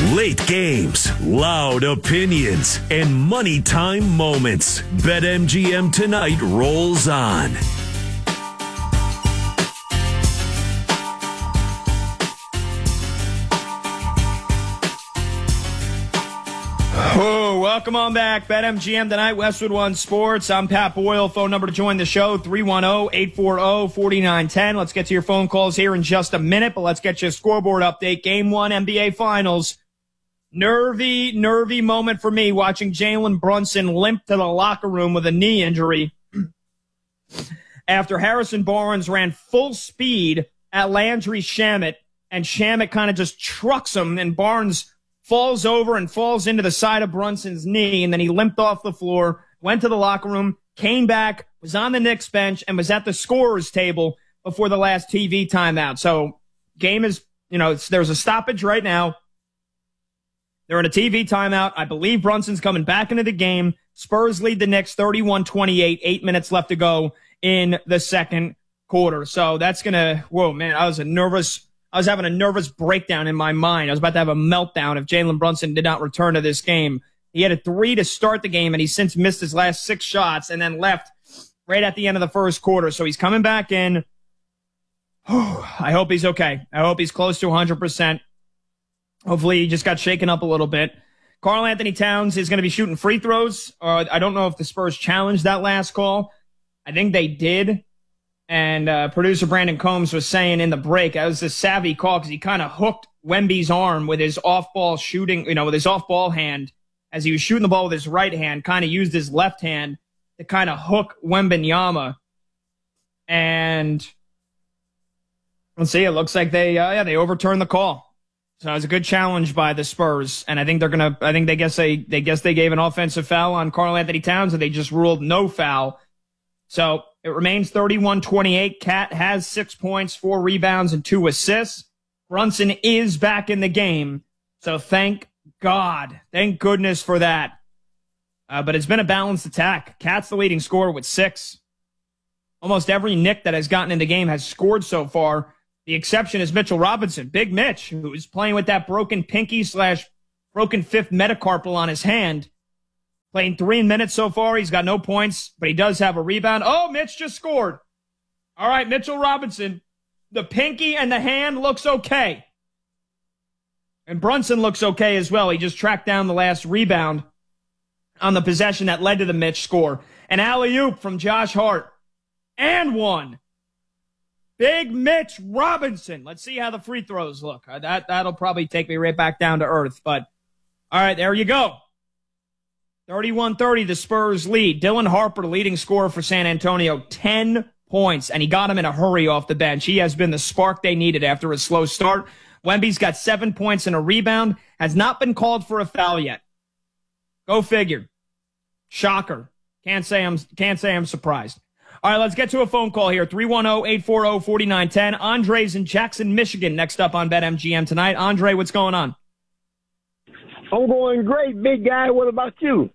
Late games, loud opinions, and money time moments. BetMGM tonight rolls on. Oh, welcome on back. BetMGM tonight, Westwood One Sports. I'm Pat Boyle. Phone number to join the show, 310-840-4910. Let's get to your phone calls here in just a minute, but let's get you a scoreboard update. Game 1 NBA Finals. Nervy moment for me watching Jalen Brunson limp to the locker room with a knee injury after Harrison Barnes ran full speed at Landry Shamet, and Shamet kind of just trucks him, and Barnes falls over and falls into the side of Brunson's knee, and then he limped off the floor, went to the locker room, came back, was on the Knicks bench, and was at the scorer's table before the last TV timeout. So game is, there's a stoppage right now. They're in a TV timeout. I believe Brunson's coming back into the game. Spurs lead the Knicks 31-28, 8 minutes left to go in the second quarter. So that's going to, whoa, man, I was having a nervous breakdown in my mind. I was about to have a meltdown if Jalen Brunson did not return to this game. He had a 3 to start the game, and he's since missed his last 6 shots and then left right at the end of the first quarter. So he's coming back in. I hope he's okay. I hope he's close to 100%. Hopefully he just got shaken up a little bit. Karl Anthony Towns is going to be shooting free throws. I don't know if the Spurs challenged that last call. I think they did. And producer Brandon Combs was saying in the break, that was a savvy call because he kind of hooked Wemby's arm with his off-ball shooting, with his off-ball hand as he was shooting the ball with his right hand, kind of used his left hand to kind of hook Wembanyama. And let's see, it looks like they overturned the call. So it was a good challenge by the Spurs, and I think they guess they gave an offensive foul on Karl Anthony Towns, and they just ruled no foul. So it remains 31-28. Cat has 6 points, 4 rebounds, and 2 assists. Brunson is back in the game, so thank God, thank goodness for that. But it's been a balanced attack. Cat's the leading scorer with 6. Almost every Knick that has gotten in the game has scored so far. The exception is Mitchell Robinson, Big Mitch, who is playing with that broken pinky / broken fifth metacarpal on his hand. Playing 3 minutes so far. He's got no points, but he does have a rebound. Oh, Mitch just scored. All right, Mitchell Robinson. The pinky and the hand looks okay. And Brunson looks okay as well. He just tracked down the last rebound on the possession that led to the Mitch score. An alley-oop from Josh Hart. And one. Big Mitch Robinson. Let's see how the free throws look. That'll probably take me right back down to earth. But, all right, there you go. 31-30, the Spurs lead. Dylan Harper, leading scorer for San Antonio, 10 points, and he got him in a hurry off the bench. He has been the spark they needed after a slow start. Wemby's got 7 points and a rebound, has not been called for a foul yet. Go figure. Shocker. Can't say I'm surprised. All right, let's get to a phone call here. 310-840-4910. Andre's in Jackson, Michigan, next up on BetMGM tonight. Andre, what's going on? I'm going great, big guy. What about you?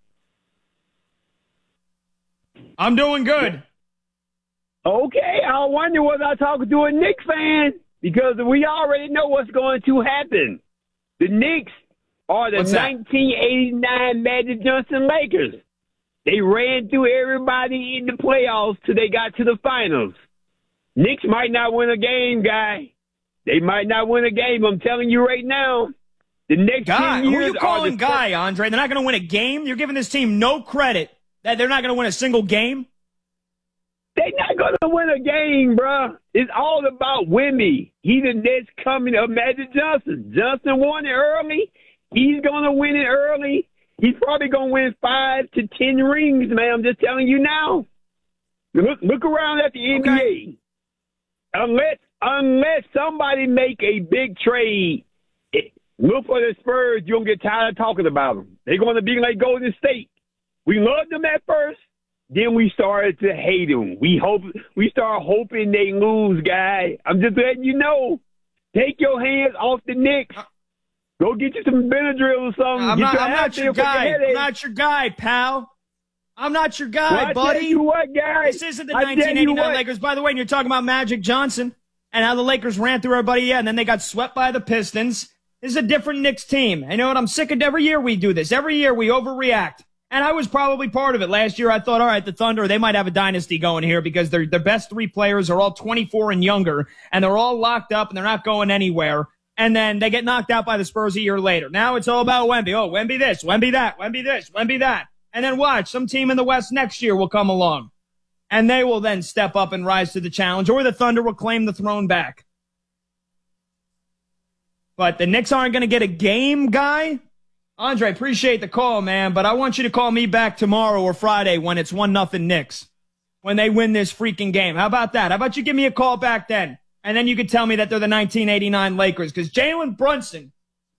I'm doing good. Okay, I wonder was I talking to a Knicks fan? Because we already know what's going to happen. The Knicks are the 1989 Magic Johnson Lakers. They ran through everybody in the playoffs till they got to the finals. Knicks might not win a game, guy. They might not win a game. I'm telling you right now. The next guy, 10 years who are you calling guy, Andre? They're not going to win a game? You're giving this team no credit that they're not going to win a single game? They're not going to win a game, bruh. It's all about Wemby. He's the next coming of Magic Johnson. Johnson won it early. He's going to win it early. He's probably going to win 5 to 10 rings, man. I'm just telling you now. Look around at the NBA. Unless somebody make a big trade, look for the Spurs. You're going to get tired of talking about them. They're going to be like Golden State. We loved them at first. Then we started to hate them. We start hoping they lose, guy. I'm just letting you know. Take your hands off the Knicks. Go get you some Benadryl or something. I'm not your guy. I'm not your guy, pal. I'm not your guy, well, buddy. I tell you what, guy. This isn't the 1989 Lakers. By the way, and you're talking about Magic Johnson and how the Lakers ran through everybody, and then they got swept by the Pistons. This is a different Knicks team. You know what? I'm sick of every year we do this. Every year we overreact. And I was probably part of it. Last year I thought, all right, the Thunder, they might have a dynasty going here because their best 3 players are all 24 and younger, and they're all locked up and they're not going anywhere. And then they get knocked out by the Spurs a year later. Now it's all about Wemby. Oh, Wemby this, Wemby that, Wemby this, Wemby that. And then watch, some team in the West next year will come along. And they will then step up and rise to the challenge, or the Thunder will claim the throne back. But the Knicks aren't going to get a game, guy. Andre, appreciate the call, man, but I want you to call me back tomorrow or Friday when it's 1-0 Knicks, when they win this freaking game. How about that? How about you give me a call back then? And then you could tell me that they're the 1989 Lakers, because Jalen Brunson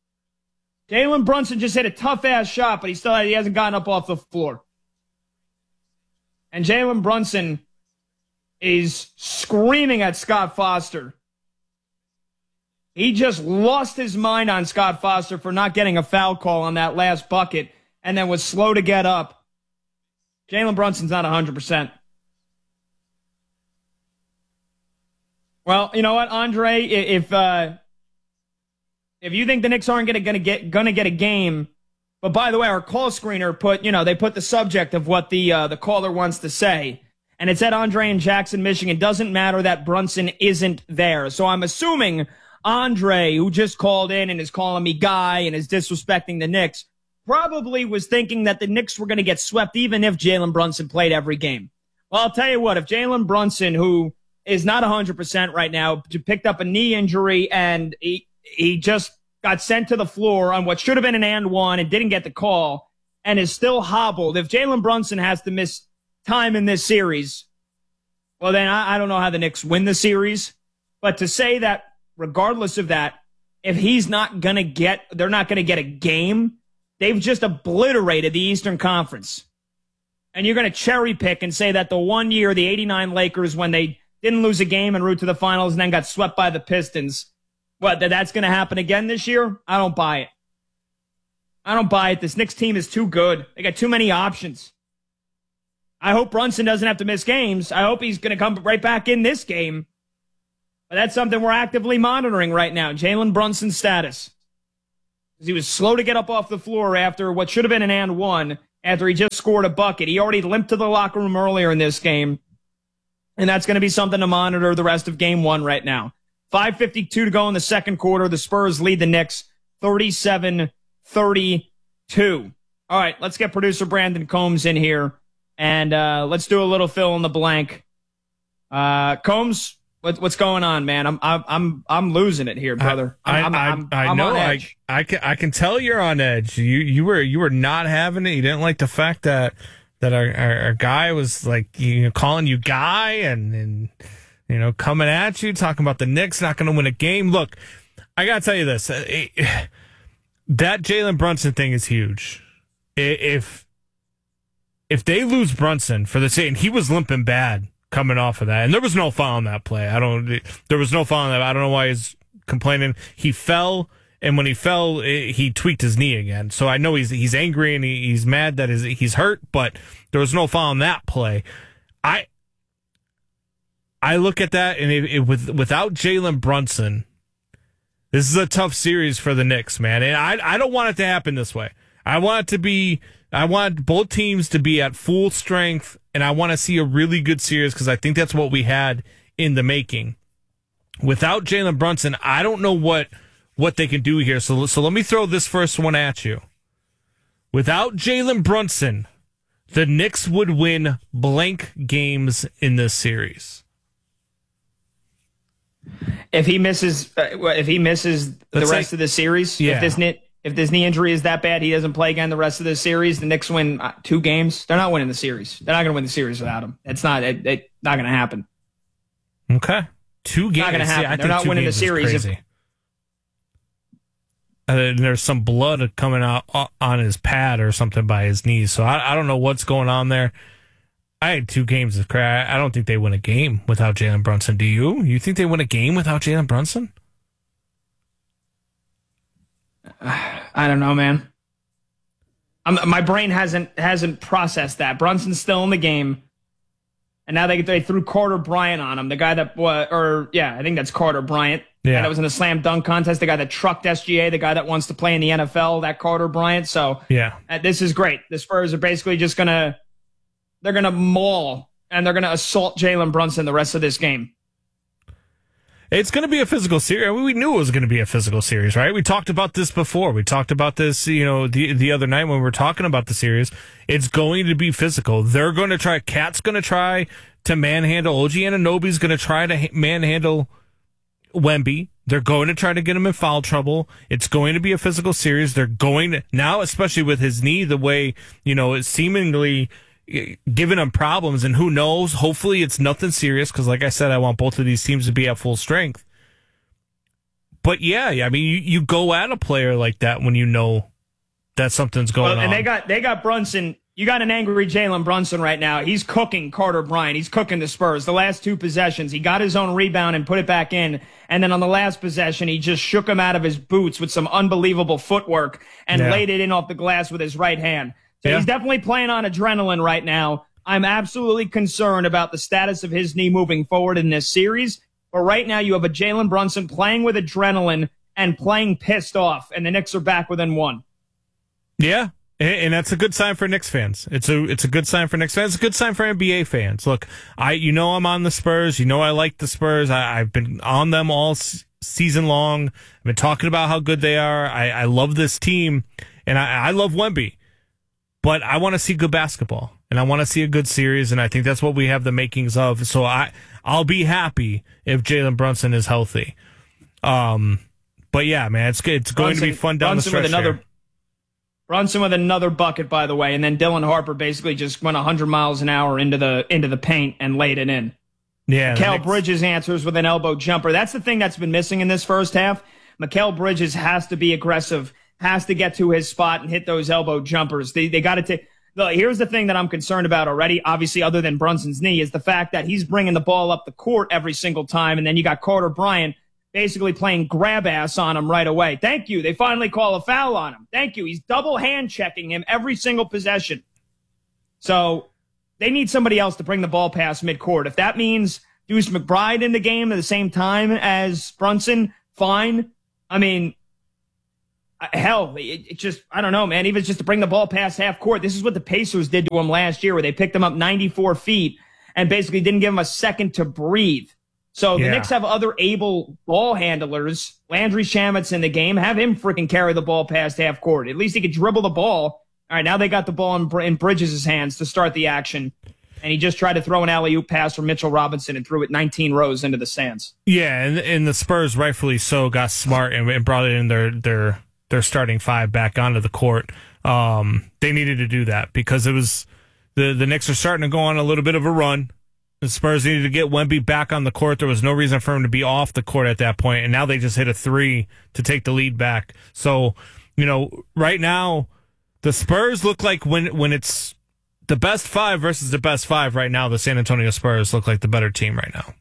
just hit a tough-ass shot, but he hasn't gotten up off the floor. And Jalen Brunson is screaming at Scott Foster. He just lost his mind on Scott Foster for not getting a foul call on that last bucket and then was slow to get up. Jalen Brunson's not 100%. Well, you know what, Andre? If you think the Knicks aren't gonna get a game, but by the way, our call screener put the subject of what the caller wants to say, and it said Andre in Jackson, Michigan. Doesn't matter that Brunson isn't there. So I'm assuming Andre, who just called in and is calling me guy and is disrespecting the Knicks, probably was thinking that the Knicks were going to get swept even if Jalen Brunson played every game. Well, I'll tell you what, if Jalen Brunson, who is not 100% right now, picked up a knee injury and he just got sent to the floor on what should have been an and one and didn't get the call and is still hobbled, if Jalen Brunson has to miss time in this series, well, then I don't know how the Knicks win the series. But to say that, regardless of that, if they're not going to get a game, they've just obliterated the Eastern Conference. And you're going to cherry pick and say that the one year, the 89 Lakers, when they didn't lose a game en route to the finals and then got swept by the Pistons, that's going to happen again this year? I don't buy it. I don't buy it. This Knicks team is too good. They got too many options. I hope Brunson doesn't have to miss games. I hope he's going to come right back in this game. But that's something we're actively monitoring right now, Jalen Brunson's status. Because he was slow to get up off the floor after what should have been an and one, after he just scored a bucket. He already limped to the locker room earlier in this game. And that's going to be something to monitor the rest of game one right now. 5:52 to go in the second quarter. The Spurs lead the Knicks 37-32. All right, let's get producer Brandon Combs in here. And let's do a little fill in the blank. Combs, what's going on, man? I'm losing it here, brother. I know. I can tell you're on edge. You were not having it. You didn't like the fact that our guy was like calling you guy and coming at you, talking about the Knicks not going to win a game. Look, I gotta tell you this: that Jalen Brunson thing is huge. If they lose Brunson for the sake, and he was limping bad coming off of that, and there was no foul on that play. There was no foul on that. I don't know why he's complaining. He fell, and when he fell, he tweaked his knee again. So I know he's angry and he's mad that he's hurt, but there was no foul on that play. I look at that, and without Jalen Brunson, this is a tough series for the Knicks, man. And I don't want it to happen this way. I want both teams to be at full strength, and I want to see a really good series because I think that's what we had in the making. Without Jalen Brunson, I don't know what they can do here. So let me throw this first one at you. Without Jalen Brunson, the Knicks would win blank games in this series. If he misses the rest of the series, yeah. If this knee injury is that bad, he doesn't play again the rest of the series, the Knicks win 2 games. They're not winning the series. They're not going to win the series without him. It's not going to happen. Okay. 2 games. Not going to happen. They're not winning the series. There's some blood coming out on his pad or something by his knees. So I don't know what's going on there. I had 2 games of crack. I don't think they win a game without Jalen Brunson. Do you? You think they win a game without Jalen Brunson? I don't know, man. My brain hasn't processed that. Brunson's still in the game. And now they threw Carter Bryant on him, the guy that I think that's Carter Bryant. Yeah, that was in the slam dunk contest. The guy that trucked SGA, the guy that wants to play in the NFL, that Carter Bryant. So yeah, this is great. The Spurs are basically just they're gonna maul and they're gonna assault Jalen Brunson the rest of this game. It's going to be a physical series. We knew it was going to be a physical series, right? We talked about this before. We talked about this, the other night when we were talking about the series. It's going to be physical. They're going to try. Cat's going to try to manhandle. OG Anunoby's going to try to manhandle Wemby. They're going to try to get him in foul trouble. It's going to be a physical series. They're going to now, especially with his knee, the way it's seemingly giving him problems, and who knows, hopefully it's nothing serious, because like I said, I want both of these teams to be at full strength. But yeah, I mean, you go at a player like that when you know that something's going on. And they got Brunson. You got an angry Jalen Brunson right now. He's cooking Carter Bryant. He's cooking the Spurs. The last 2 possessions, he got his own rebound and put it back in. And then on the last possession, he just shook him out of his boots with some unbelievable footwork and laid it in off the glass with his right hand. So he's definitely playing on adrenaline right now. I'm absolutely concerned about the status of his knee moving forward in this series. But right now you have a Jalen Brunson playing with adrenaline and playing pissed off, and the Knicks are back within 1. Yeah, and that's a good sign for Knicks fans. It's a good sign for Knicks fans. It's a good sign for NBA fans. Look, I'm on the Spurs. I like the Spurs. I've been on them all season long. I've been talking about how good they are. I love this team, and I love Wemby. But I want to see good basketball, and I want to see a good series, and I think that's what we have the makings of. So I'll be happy if Jalen Brunson is healthy. But yeah, man, it's going to be fun down the stretch here. Brunson with another bucket, by the way, and then Dylan Harper basically just went 100 miles an hour into the paint and laid it in. Yeah, Mikal Bridges answers with an elbow jumper. That's the thing that's been missing in this first half. Mikal Bridges has to be aggressive, has to get to his spot and hit those elbow jumpers. They got to take. Here's the thing that I'm concerned about already, obviously, other than Brunson's knee, is the fact that he's bringing the ball up the court every single time, and then you got Carter Bryant basically playing grab ass on him right away. Thank you. They finally call a foul on him. Thank you. He's double hand checking him every single possession. So they need somebody else to bring the ball past midcourt. If that means Deuce McBride in the game at the same time as Brunson, fine. I mean, hell, it just, I don't know, man. Even just to bring the ball past half court. This is what the Pacers did to him last year, where they picked him up 94 feet and basically didn't give him a second to breathe. So the Knicks have other able ball handlers. Landry Shamet's in the game. Have him freaking carry the ball past half court. At least he could dribble the ball. All right, now they got the ball in Bridges' hands to start the action. And he just tried to throw an alley-oop pass from Mitchell Robinson and threw it 19 rows into the stands. Yeah, and the Spurs, rightfully so, got smart and brought it in their starting 5 back onto the court. They needed to do that because it was the Knicks are starting to go on a little bit of a run. The Spurs needed to get Wemby back on the court. There was no reason for him to be off the court at that point, and now they just hit a 3 to take the lead back. So, right now, the Spurs look like when it's the best 5 versus the best 5 right now, the San Antonio Spurs look like the better team right now.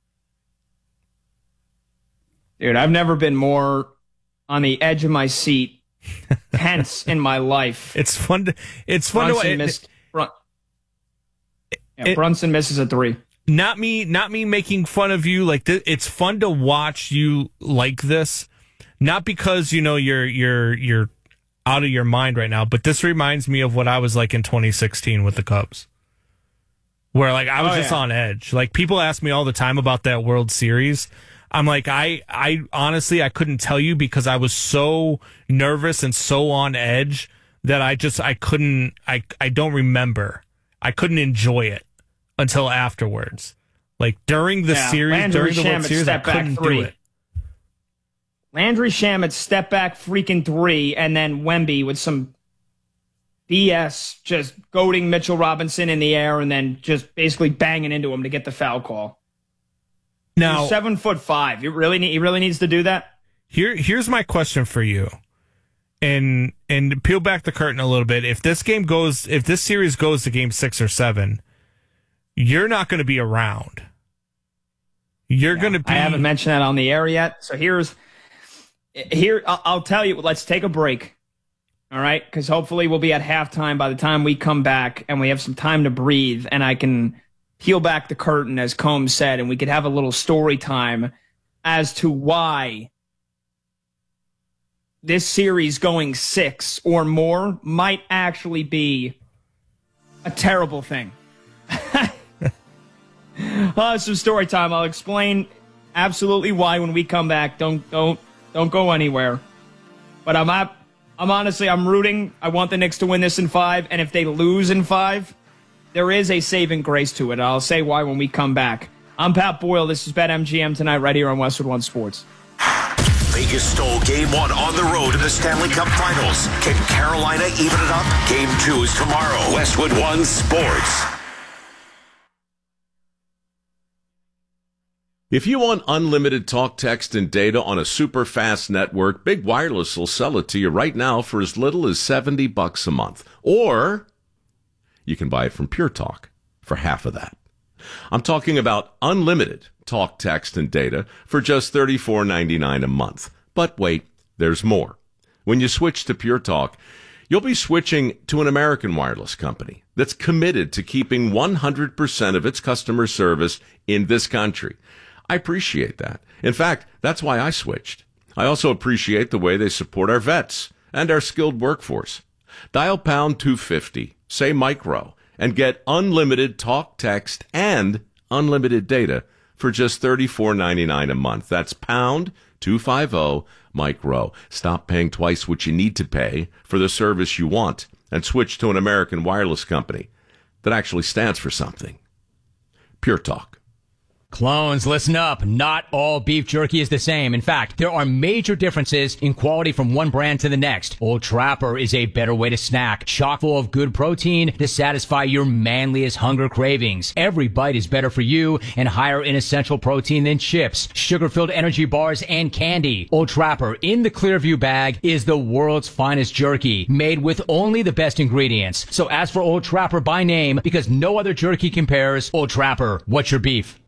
Dude, I've never been more on the edge of my seat, tense in my life. It's fun to Brunson misses a 3. Not me making fun of you. Like it's fun to watch you like this, not because you're out of your mind right now, but this reminds me of what I was like in 2016 with the Cubs, where like I was just on edge. Like people ask me all the time about that World Series. I'm like, I honestly, I couldn't tell you because I was so nervous and so on edge that I don't remember. I couldn't enjoy it until afterwards. Like during the series, during the World Series, I couldn't do it. Landry Shamet step back freaking 3, and then Wemby with some BS just goading Mitchell Robinson in the air and then just basically banging into him to get the foul call. Now, he's 7'5". He really needs to do that. Here's my question for you, and peel back the curtain a little bit. If this series goes to game 6 or 7, you're not going to be around. You're going to be. I haven't mentioned that on the air yet. So I'll tell you. Let's take a break. All right, because hopefully we'll be at halftime by the time we come back, and we have some time to breathe, and I can peel back the curtain, as Combs said, and we could have a little story time as to why this series going 6 or more might actually be a terrible thing. Some story time. I'll explain absolutely why when we come back. Don't go anywhere. But I'm honestly rooting. I want the Knicks to win this in 5, and if they lose in 5, there is a saving grace to it. I'll say why when we come back. I'm Pat Boyle. This is BetMGM tonight right here on Westwood One Sports. Vegas stole Game 1 on the road in the Stanley Cup Finals. Can Carolina even it up? Game 2 is tomorrow. Westwood One Sports. If you want unlimited talk, text, and data on a super fast network, Big Wireless will sell it to you right now for as little as $70 a month. Or you can buy it from Pure Talk for half of that. I'm talking about unlimited talk, text, and data for just $34.99 a month. But wait, there's more. When you switch to Pure Talk, you'll be switching to an American wireless company that's committed to keeping 100% of its customer service in this country. I appreciate that. In fact, that's why I switched. I also appreciate the way they support our vets and our skilled workforce. Dial pound 250, say micro, and get unlimited talk, text, and unlimited data for just $34.99 a month. That's pound 250 micro. Stop paying twice what you need to pay for the service you want and switch to an American wireless company that actually stands for something. Pure Talk. Clones, listen up. Not all beef jerky is the same. In fact, there are major differences in quality from one brand to the next. Old Trapper is a better way to snack, chock full of good protein to satisfy your manliest hunger cravings. Every bite is better for you and higher in essential protein than chips, sugar-filled energy bars, and candy. Old Trapper in the Clearview bag is the world's finest jerky, made with only the best ingredients. So ask for Old Trapper by name because no other jerky compares. Old Trapper, what's your beef?